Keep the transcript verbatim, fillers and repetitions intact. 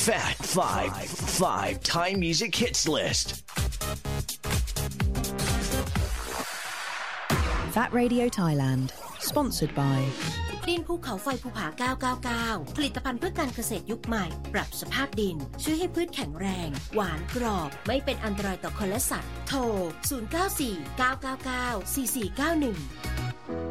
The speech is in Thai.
Fat Five Five Thai Music Hits List Fat Radio Thailand Sponsored by ดินภูเขาไฟภูผาเก้าเก้าเก้าผลิตภัณฑ์เพื่อการเกษตรยุคใหม่ปรับสภาพดินช่วยให้พืชแข็งแรงหวานกรอบไม่เป็นอันตรายต่อคนและสัตว์โทรศูนย์ เก้า สี่ เก้า เก้า เก้า สี่ สี่ เก้า หนึ่ง